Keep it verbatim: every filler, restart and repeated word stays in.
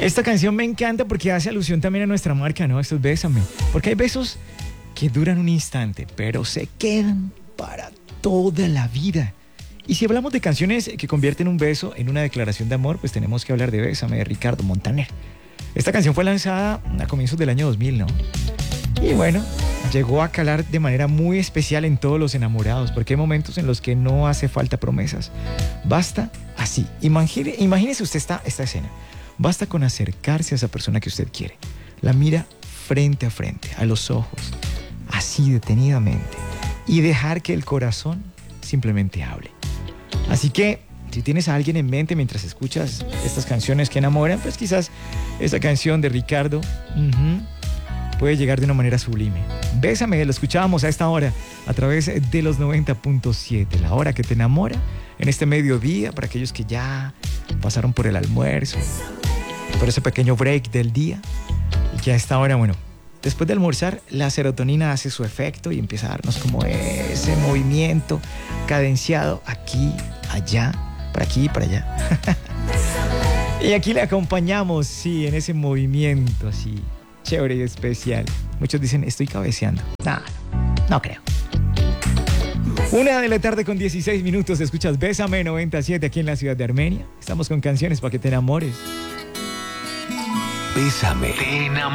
Esta canción me encanta porque hace alusión también a nuestra marca, ¿no? Esto es Bésame. Porque hay besos que duran un instante, pero se quedan para toda la vida. Y si hablamos de canciones que convierten un beso en una declaración de amor, pues tenemos que hablar de Bésame, de Ricardo Montaner. Esta canción fue lanzada a comienzos del año dos mil, ¿no? Y bueno, llegó a calar de manera muy especial en todos los enamorados, porque hay momentos en los que no hace falta promesas. Basta así. Imagine, imagínese usted esta, esta escena. Basta con acercarse a esa persona que usted quiere. La mira frente a frente, a los ojos, así detenidamente, y dejar que el corazón simplemente hable. Así que, si tienes a alguien en mente mientras escuchas estas canciones que enamoran, pues quizás esta canción de Ricardo uh-huh, puede llegar de una manera sublime. Bésame, lo escuchábamos a esta hora a través de los noventa punto siete, la hora que te enamora en este mediodía, para aquellos que ya pasaron por el almuerzo, por ese pequeño break del día, y que a esta hora, bueno, después de almorzar, la serotonina hace su efecto y empieza a darnos como ese movimiento cadenciado aquí, allá, para aquí y para allá. Y aquí le acompañamos, sí, en ese movimiento así, chévere y especial. Muchos dicen, estoy cabeceando. No, no, no creo. Una de la tarde con dieciséis minutos, escuchas Bésame noventa y siete aquí en la ciudad de Armenia. Estamos con canciones para que te enamores. Bésame. Te enamores.